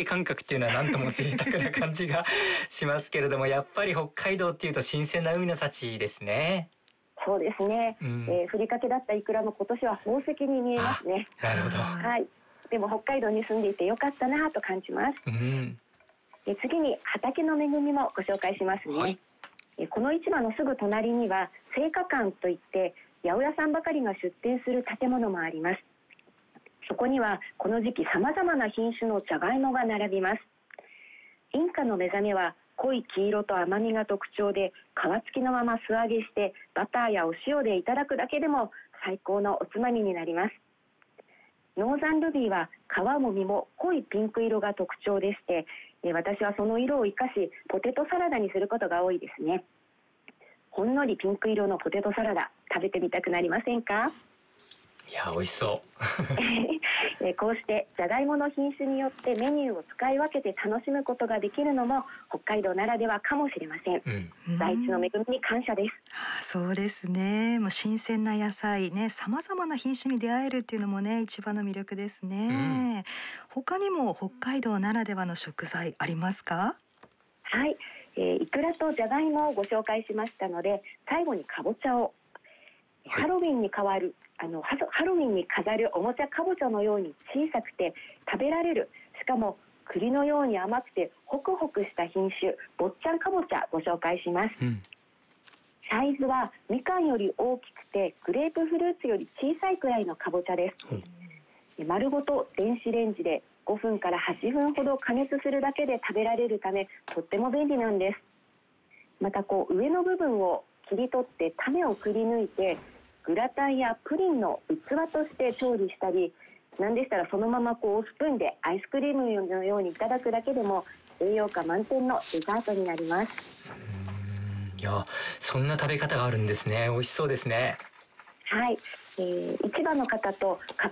け感覚っていうのは何とも贅沢な感じがしますけれども、やっぱり北海道っていうと新鮮な海の幸ですね。 そうですね、ふりかけだったイクラも今年は宝石に見えますね。 なるほど。 はい、でも北海道に住んでいてよかったなと感じます。次に畑の恵みもご紹介しますね。はい、この市場のすぐ隣には青果館といって八百屋さんばかりが出店する建物もあります。そこにはこの時期さまざまな品種のじゃがいもが並びます。インカの目覚めは濃い黄色と甘みが特徴で、皮付きのまま素揚げしてバターやお塩でいただくだけでも最高のおつまみになります。ノーザンルビーは皮も実も濃いピンク色が特徴でして、私はその色を生かしポテトサラダにすることが多いですね。ほんのりピンク色のポテトサラダ、食べてみたくなりませんか？ いや、美味しそうこうしてじゃがいもの品種によってメニューを使い分けて楽しむことができるのも北海道ならではかもしれません。大地の恵みに感謝です。 そうですね。もう新鮮な野菜ね、さまざまな品種に出会えるっていうのもね、一番の魅力ですね。他にも北海道ならではの食材ありますか？ はい、イクラとじゃがいもをご紹介しましたので、最後にかぼちゃを、ハロウィンに飾るおもちゃかぼちゃのように小さくて食べられる、しかも栗のように甘くてホクホクした品種坊っちゃんかぼちゃご紹介します。サイズはみかんより大きくてグレープフルーツより小さいくらいのかぼちゃです。丸ごと電子レンジで5分から8分ほど加熱するだけで食べられるためとっても便利なんです。また上の部分を切り取って種をくり抜いてグラタンやプリンの器として調理したり、なんでしたらそのままスプーンでアイスクリームのようにいただくだけでも栄養価満点のデザートになります。 いや、そんな食べ方があるんですね。美味しそうですね。 はい、市場の方と